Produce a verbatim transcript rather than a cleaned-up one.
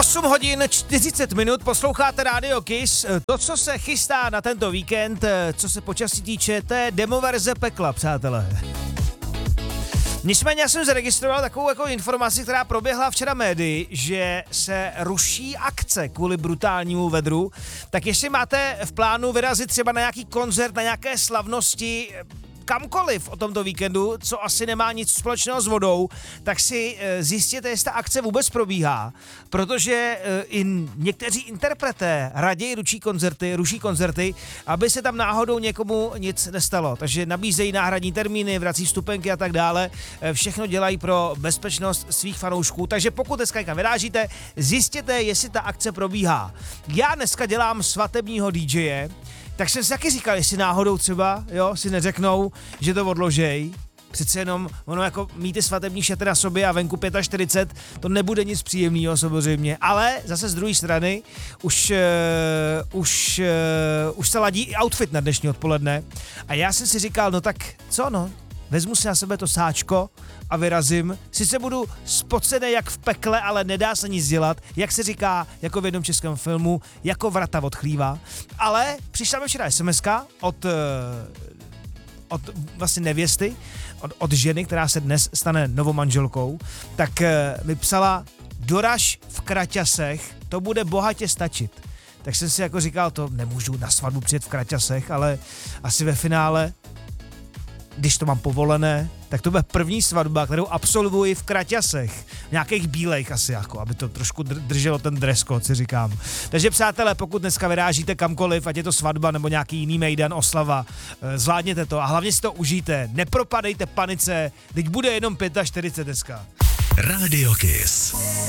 osm hodin čtyřicet minut, posloucháte Radio Kiss. To, co se chystá na tento víkend, co se počasí týče, to je demoverze pekla, přátelé. Nicméně já jsem zaregistroval takovou jako informaci, která proběhla včera médii, že se ruší akce kvůli brutálnímu vedru. Tak jestli máte v plánu vyrazit třeba na nějaký koncert, na nějaké slavnosti, kamkoliv o tomto víkendu, co asi nemá nic společného s vodou, tak si zjistěte, jestli ta akce vůbec probíhá, protože i někteří interpreté raději ruší koncerty, ruší koncerty, aby se tam náhodou někomu nic nestalo. Takže nabízejí náhradní termíny, vrací vstupenky a tak dále. Všechno dělají pro bezpečnost svých fanoušků. Takže pokud dneska někam vyrážíte, zjistěte, jestli ta akce probíhá. Já dneska dělám svatebního dýdžeje, tak jsem si taky říkal, jestli náhodou třeba, jo, si neřeknou, že to odložej. Přece jenom ono jako mít ty svatební šaty na sobě a venku čtyřicet pět, to nebude nic příjemného samozřejmě. Ale zase z druhé strany už, uh, už, uh, už se ladí i outfit na dnešní odpoledne. A já jsem si říkal, no tak co no, vezmu si na sebe to sáčko a vyrazím. Sice budu spocený jak v pekle, ale nedá se nic dělat, jak se říká jako v jednom českém filmu, jako vrata od chlíva. Ale přišla mi včera es em eska od, od vlastně nevěsty, od, od ženy, která se dnes stane novomanželkou, tak mi psala, doraž v kraťasech, to bude bohatě stačit. Tak jsem si jako říkal, to nemůžu na svatbu přijet v kraťasech, ale asi ve finále, když to mám povolené, tak to bude první svatba, kterou absolvuji v kraťasech. V nějakých bílejch asi, jako, aby to trošku drželo ten dress code, si říkám. Takže přátelé, pokud dneska vyrážíte kamkoliv, ať je to svatba nebo nějaký jiný mejdan, oslava, zvládněte to a hlavně si to užijte. Nepropadejte panice, teď bude jenom čtyřicet pět dneska. Radio Kiss.